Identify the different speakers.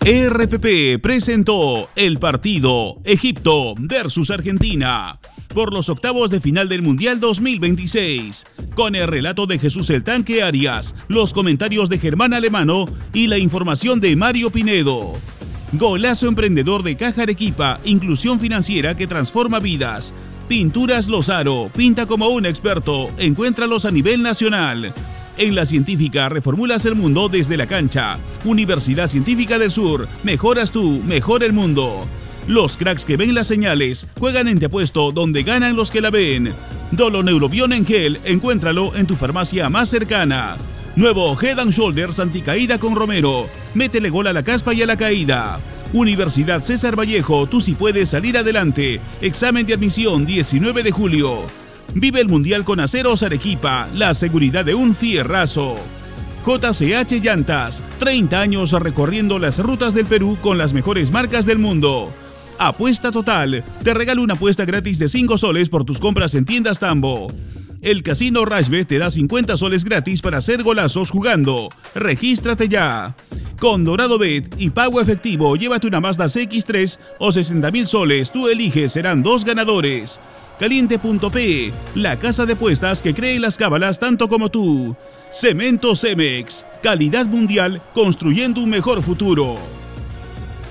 Speaker 1: RPP presentó el partido Egipto versus Argentina por los octavos de final del Mundial 2026, con el relato de Jesús el Tanque Arias, los comentarios de Germán Alemano y la información de Mario Pinedo. Golazo emprendedor de Caja Arequipa, inclusión financiera que transforma vidas. Pinturas Lozaro, pinta como un experto, encuéntralos a nivel nacional. En La Científica reformulas el mundo desde la cancha. Universidad Científica del Sur, mejoras tú, mejora el mundo. Los cracks que ven las señales juegan en Te Apuesto, donde ganan los que la ven. Doloneurobion en gel, encuéntralo en tu farmacia más cercana. Nuevo Head & Shoulders anticaída con Romero. Métele gol a la caspa y a la caída. Universidad César Vallejo, tú sí puedes salir adelante. Examen de admisión 19 de julio. Vive el Mundial con Aceros Arequipa, la seguridad de un fierrazo. JCH Llantas, 30 años recorriendo las rutas del Perú con las mejores marcas del mundo. Apuesta Total, te regalo una apuesta gratis de 5 soles por tus compras en tiendas Tambo. El Casino Rashbe te da 50 soles gratis para hacer golazos jugando. Regístrate ya. Con Dorado Bet y pago efectivo, llévate una Mazda CX-3 o 60.000 soles. Tú eliges, serán 2 ganadores. Caliente.pe, la casa de apuestas que cree en las cábalas tanto como tú. Cemento Cemex, calidad mundial construyendo un mejor futuro.